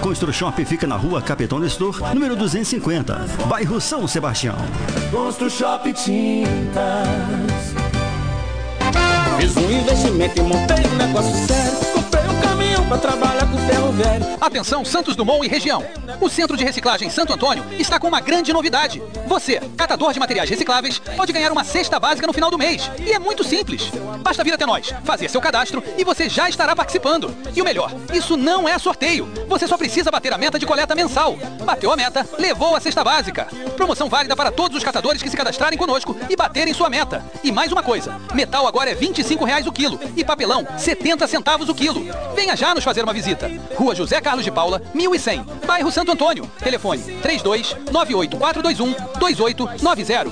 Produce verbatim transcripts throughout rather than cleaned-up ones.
Construshop fica na rua Capitão Nestor, número duzentos e cinquenta, bairro São Sebastião. Construshop Tintas. Fiz um investimento e montei um negócio sério. Comprei um caminhão pra trabalhar com ferro velho. Atenção Santos Dumont e região. O Centro de Reciclagem Santo Antônio está com uma grande novidade. Você, catador de materiais recicláveis, pode ganhar uma cesta básica no final do mês. E é muito simples. Basta vir até nós, fazer seu cadastro e você já estará participando. E o melhor, isso não é sorteio. Você só precisa bater a meta de coleta mensal. Bateu a meta, levou a cesta básica. Promoção válida para todos os catadores que se cadastrarem conosco e baterem sua meta. E mais uma coisa, metal agora é vinte e cinco reais o quilo e papelão setenta centavos o quilo. Venha já nos fazer uma visita. Rua José Carlos de Paula, mil e cem, bairro Santo Antônio. Telefone três dois nove oito quatro dois um dois oito nove zero.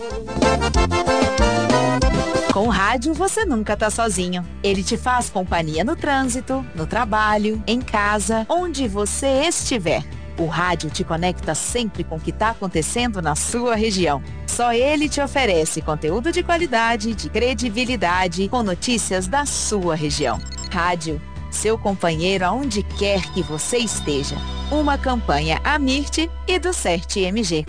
Com o rádio você nunca tá sozinho. Ele te faz companhia no trânsito, no trabalho, em casa, onde você estiver. O rádio te conecta sempre com o que está acontecendo na sua região. Só ele te oferece conteúdo de qualidade, de credibilidade, com notícias da sua região. Rádio, seu companheiro aonde quer que você esteja. Uma campanha Amirte e do CERT M G.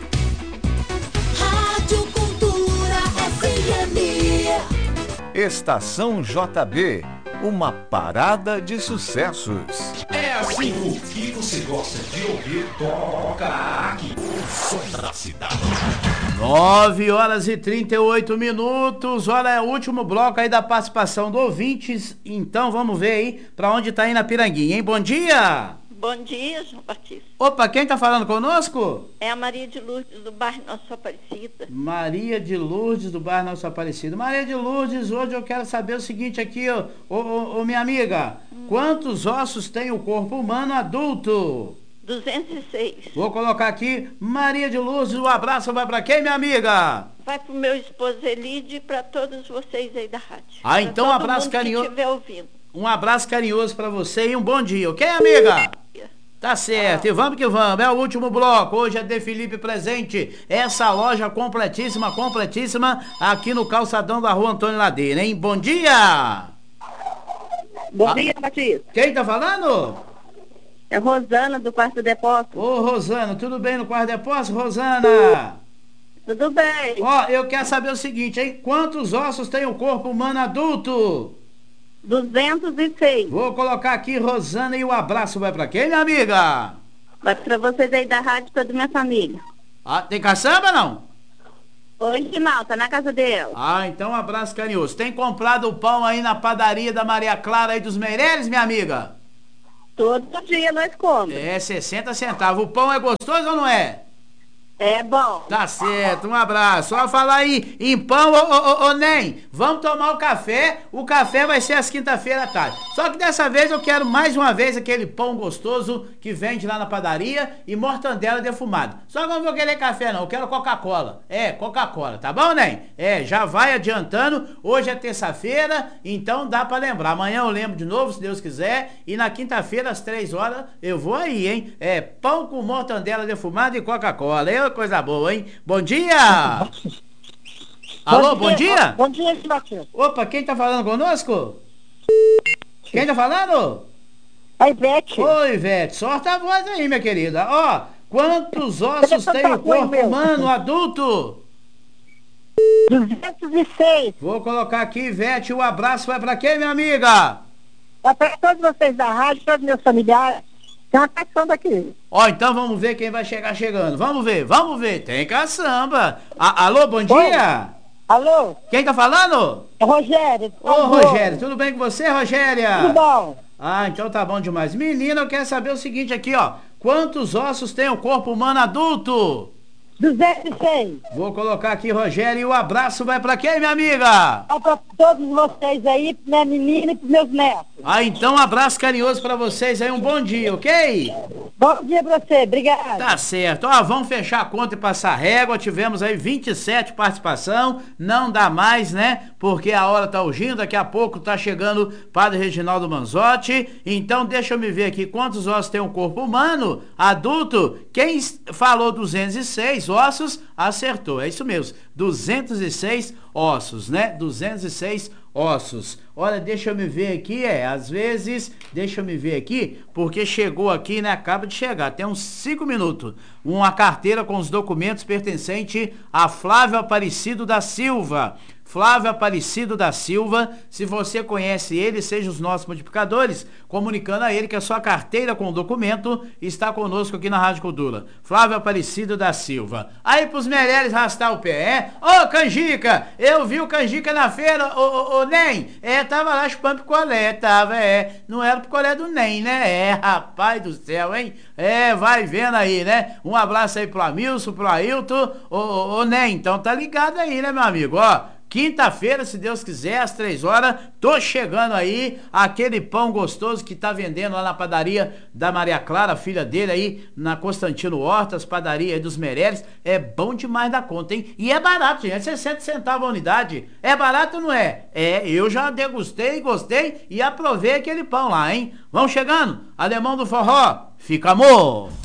Rádio Cultura F M. Estação J B, uma parada de sucessos. É assim, o que você gosta de ouvir, toca aqui. O som da cidade. nove horas e trinta e oito minutos. Olha, é o último bloco aí da participação do ouvintes. Então vamos ver aí pra onde tá indo a Piranguinha, hein? Bom dia! Bom dia, João Batista. Opa, quem tá falando conosco? É a Maria de Lourdes, do bairro Nossa Aparecida. Maria de Lourdes, do bairro Nossa Aparecida. Maria de Lourdes, hoje eu quero saber o seguinte aqui, ó, ô, ô, ô minha amiga. Hum. Quantos ossos tem o corpo humano adulto? duzentos e seis. Vou colocar aqui, Maria de Lourdes, um abraço vai pra quem, minha amiga? Vai pro meu esposo Elide e pra todos vocês aí da rádio. Ah, então um abraço carinhoso. Que estiver ouvindo. Um abraço carinhoso pra você e um bom dia, ok, amiga? Tá certo, ah. E vamos que vamos, é o último bloco, hoje é De Felipe presente, essa loja completíssima, completíssima, aqui no calçadão da rua Antônio Ladeira, hein? Bom dia! Bom ah. dia, Batista. Quem tá falando? É Rosana, do Quarto Depósito. Ô, Rosana, tudo bem no Quarto Depósito, Rosana? Tudo bem. Ó, eu quero saber o seguinte, hein? Quantos ossos tem o corpo humano adulto? duzentos e seis. Vou colocar aqui, Rosana, e o abraço vai pra quem, minha amiga? Vai pra vocês aí da rádio, toda minha família. Ah, tem caçamba, não? Hoje não, tá na casa dela. Ah, então um abraço carinhoso. Tem comprado o pão aí na padaria da Maria Clara aí dos Meireles, minha amiga? Todo dia nós comemos. É, sessenta centavos. O pão é gostoso ou não é? É bom. Tá certo, um abraço. Só falar aí em pão, ô, ô, ô, ô, Nem, vamos tomar o café. O café vai ser às quinta-feira à tarde. Só que dessa vez eu quero mais uma vez aquele pão gostoso que vende lá na padaria e mortandela defumado. Só que eu não vou querer café não, eu quero Coca-Cola. É, Coca-Cola, tá bom, Nem? É, já vai adiantando. Hoje é terça-feira, então dá pra lembrar. Amanhã eu lembro de novo, se Deus quiser. E na quinta-feira, às três horas, eu vou aí, hein? É, pão com mortandela defumada e Coca-Cola. Eu Coisa boa, hein? Bom dia! Alô, bom dia? Bom dia, Matheus. Opa, quem tá falando conosco? Quem tá falando? A Ivete. Oi, Ivete, sorta a voz aí, minha querida. Ó, quantos ossos tem o corpo humano adulto? duzentos e seis. Vou colocar aqui, Ivete, o abraço vai pra quem, minha amiga? Vai pra todos vocês da rádio, todos meus familiares. Tem uma caçamba aqui. Ó, então vamos ver quem vai chegar chegando. Vamos ver, vamos ver. Tem caçamba. A, alô, bom dia. Oi. Alô. Quem tá falando? É Rogério. Ô, Rogério, tudo bem com você, Rogéria? Tudo bom. Ah, então tá bom demais. Menina, eu quero saber o seguinte aqui, ó. Quantos ossos tem o corpo humano adulto? duzentos e seis. Vou colocar aqui, Rogério, e o abraço vai pra quem, minha amiga? Vai pra todos vocês aí, pra minha menina e pros meus netos. Ah, então um abraço carinhoso pra vocês aí, um bom dia, ok? Bom dia pra você, obrigado. Tá certo. Ó, vamos fechar a conta e passar régua. Tivemos aí vinte e sete participação. Não dá mais, né? Porque a hora tá urgindo. Daqui a pouco tá chegando Padre Reginaldo Manzotti. Então deixa eu me ver aqui quantos ossos tem um corpo humano adulto. Quem falou duzentos e seis ossos, acertou. É isso mesmo. duzentos e seis ossos, né? duzentos e seis ossos. Olha, deixa eu me ver aqui, é, às vezes, deixa eu me ver aqui, porque chegou aqui, né, acaba de chegar, tem uns cinco minutos, uma carteira com os documentos pertencente a Flávio Aparecido da Silva. Flávio Aparecido da Silva, se você conhece ele, seja os nossos multiplicadores, comunicando a ele que a sua carteira com o documento está conosco aqui na Rádio Cultura. Flávio Aparecido da Silva. Aí pros Meirelles rastar o pé, é? Ô, Canjica, eu vi o Canjica na feira, ô, ô, ô, Nem, é, tava lá chupando picolé, tava, é, não era o picolé do Nem, né? É, rapaz do céu, hein? É, vai vendo aí, né? Um abraço aí pro Amilson, pro Ailton, ô, ô, ô, Nem, então tá ligado aí, né, meu amigo, ó. Quinta-feira, se Deus quiser, às três horas, tô chegando aí, aquele pão gostoso que tá vendendo lá na padaria da Maria Clara, filha dele aí, na Constantino Hortas, padaria aí dos Meirelles, é bom demais da conta, hein? E é barato, gente, é sessenta centavos a unidade, é barato ou não é? É, eu já degustei, gostei e aprovei aquele pão lá, hein? Vão chegando, Alemão do Forró, fica amor!